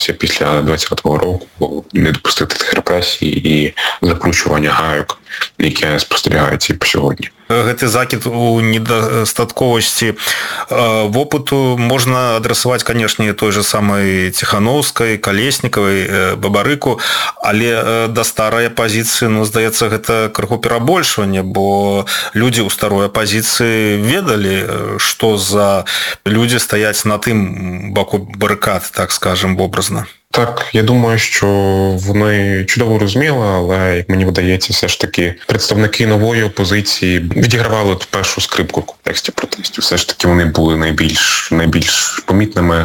після 2020 року, не допустити тих репресій і закручування гайок, яке спостерігається і по сьогодні. Гэты закид у недастатковасці вопыту можна адрасаваць, канешне, той же самой Ціхановскай, Калеснікавай, Бабарыку, але да старай апазіцыі, здаецца, гэта крыху перабольшванне, бо людзі ў старой апазіцыі ведалі, што за людзі стаяць на тым баку барыкад, так скажем, образно. Так, я думаю, що вони чудово розуміли, але, як мені видається, все ж таки представники нової опозиції відігравали ту першу скрипку в контексті протестів. Все ж таки вони були найбільш помітними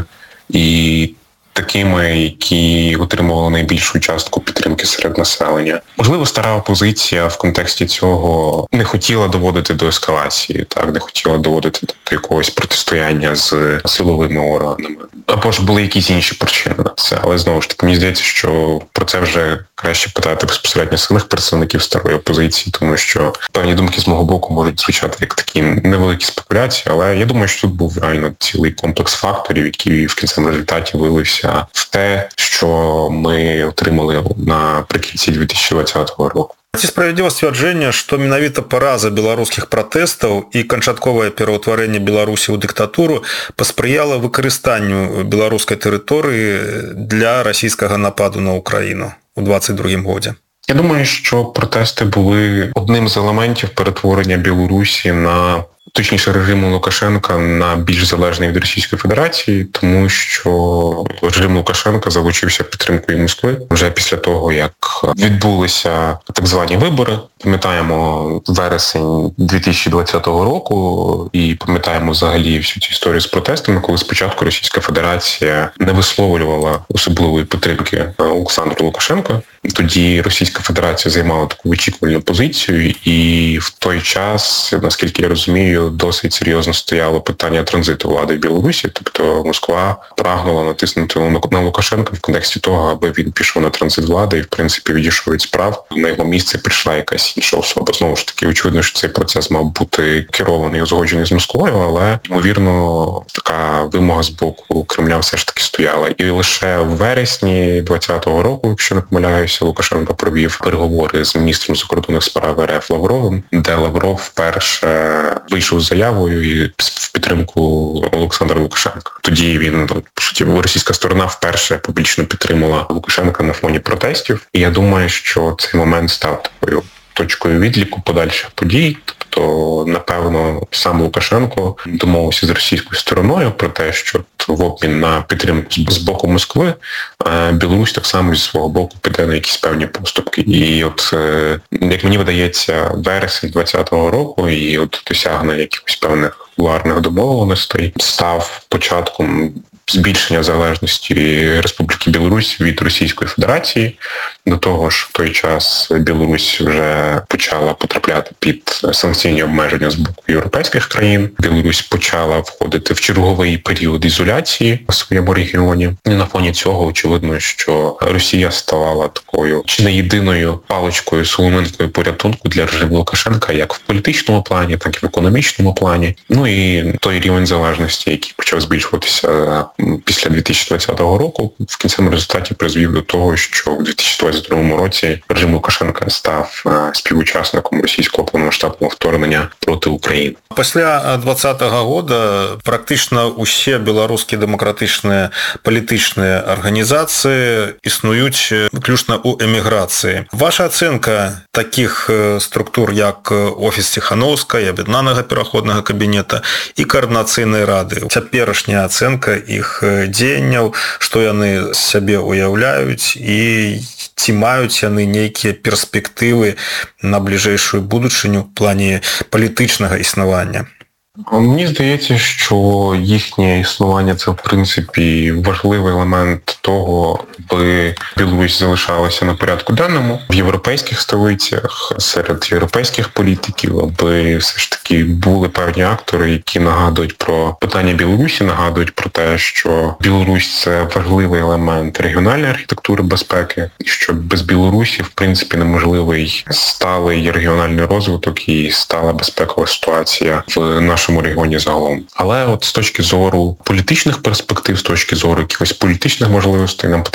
і такими, які отримували найбільшу частку підтримки серед населення. Можливо, стара опозиція в контексті цього не хотіла доводити до ескалації, так, не хотіла доводити до якогось протистояння з силовими органами. Або ж були якісь інші причини на це. Але, знову ж таки, мені здається, що про це вже краще питати безпосередньо самих представників старої опозиції, тому що певні думки з мого боку можуть звучати як такі невеликі спекуляції, але я думаю, що тут був реально цілий комплекс факторів, які в кінцевому результаті вилився в те, що ми отримали наприкінці 2020 року. Ці справядліва сцвярджэнне, што менавіта параза беларускіх пратэстаў і канчатковае пераўтварэнне Беларусі ў дыктатуру паспрыяла выкарыстанню беларускай тэрыторыі для расійскага нападу на Україну у 2022 годзе? Я думаю, що протести були одним з елементів перетворення Білорусі на, точніше, режиму Лукашенка на більш залежний від Російської Федерації, тому що режим Лукашенка залучився підтримкою Москви вже після того, як відбулися так звані вибори. Пам'ятаємо вересень 2020 року і пам'ятаємо взагалі всю цю історію з протестами, коли спочатку Російська Федерація не висловлювала особливої підтримки Олександру Лукашенку. Тоді Російська Федерація займала таку вичікувальну позицію, і в той час, наскільки я розумію, досить серйозно стояло питання транзиту влади в Білорусі. Тобто Москва прагнула натиснути на Лукашенка в контексті того, аби він пішов на транзит влади і, в принципі, відійшов від справ. На його місце прийшла якась інша особа. Знову ж таки, очевидно, що цей процес мав бути керований і узгоджений з Москвою, але, ймовірно, така вимога з боку Кремля все ж таки стояла. І лише в вересні 2020 року, якщо не помиляюся, Лукашенко провів переговори з міністром закордонних справ РФ Лавровим, де Лавров вперше вийшов з заявою і в підтримку Олександра Лукашенка. Тоді він, по суті, російська сторона вперше публічно підтримала Лукашенка на фоні протестів. І я думаю, що цей момент став такою точкою відліку подальших подій. Тобто, напевно, сам Лукашенко домовився з російською стороною про те, що в обмін на підтримку з боку Москви Білорусь так само зі свого боку піде на якісь певні поступки. І от, як мені видається, вересень 2020 року і от досягнення якихось певних кулуарних домовленостей став початком збільшення залежності Республіки Білорусь від Російської Федерації. До того ж, в той час Білорусь вже почала потрапляти під санкційні обмеження з боку європейських країн. Білорусь почала входити в черговий період ізоляції в своєму регіоні. І на фоні цього очевидно, що Росія ставала такою чи не єдиною паличкою, соломинкою порятунку для режиму Лукашенка, як в політичному плані, так і в економічному плані. Ну і той рівень залежності, який почав збільшуватися після 2020 року, в кінцевому результаті призвів до того, що в 2022 році режим Лукашенка став співучасником російського повномасштабного вторгнення проти України. Пасля 2020 года практично усе беларускія дэмакратычныя палітычныя арганізацыі існуюць выключна ў эміграцыі. Ваша ацэнка такіх структур, як офіс Ціхановскай, аб'яднанага пераходнага кабінета і каардынацыйнай рады. Цяперашняя ацэнка іх дзеянняў, што яны сябе уяўляюць і ці маюць яны нейкія перспектывы на бліжэйшую будучыню в плане палітычнага існавання? Мені здається, що їхнє існування – це, в принципі, важливий елемент того, аби Білорусь залишалася на порядку денному в європейських столицях, серед європейських політиків, аби все ж таки були певні актори, які нагадують про питання Білорусі, нагадують про те, що Білорусь – це важливий елемент регіональної архітектури безпеки, і що без Білорусі, в принципі, неможливий сталий регіональний розвиток і стала безпекова ситуація в нашому нашому регіоні загалом. Але от з точки зору політичних перспектив, з точки зору якихось політичних можливостей, нам